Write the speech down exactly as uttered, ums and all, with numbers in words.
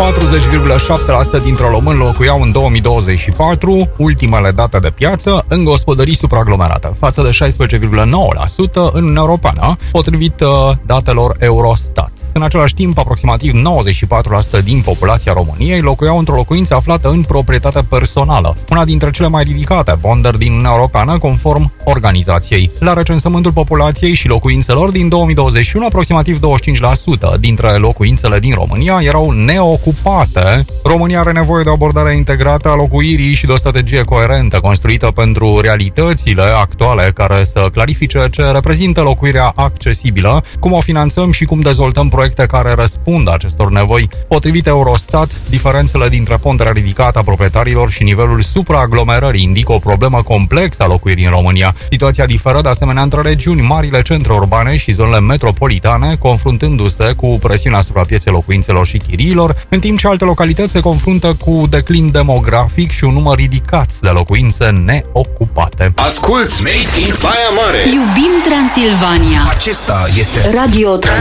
patruzeci virgulă șapte la sută dintre români locuiau în două mii douăzeci și patru, ultimele date de piață, în gospodării supraaglomerate, față de șaisprezece virgulă nouă la sută în Uniunea Europeană, potrivit uh, datelor Eurostat. În același timp, aproximativ nouăzeci și patru la sută din populația României locuiau într-o locuință aflată în proprietate personală, una dintre cele mai ridicate ponderi din Uniunea Europeană, conform organizației. La recensământul populației și locuințelor din două mii douăzeci și unu, aproximativ douăzeci și cinci la sută dintre locuințele din România erau neocupate. România are nevoie de o abordare integrată a locuirii și de o strategie coerentă, construită pentru realitățile actuale, care să clarifice ce reprezintă locuirea accesibilă, cum o finanțăm și cum dezvoltăm proiecte care răspund acestor nevoi. Potrivit Eurostat, diferențele dintre ponderea ridicată a proprietarilor și nivelul supraaglomerării indică o problemă complexă a locuirii în România. Situația diferă de asemenea între regiuni, marile centre urbane și zonele metropolitane, confruntându-se cu presiunea asupra pieței locuințelor și chiriilor, în timp ce alte localități se confruntă cu declin demografic și un număr ridicat de locuințe neocupate. Asculți Made in Baia Mare! Iubim Transilvania! Acesta este Radio Transilvania.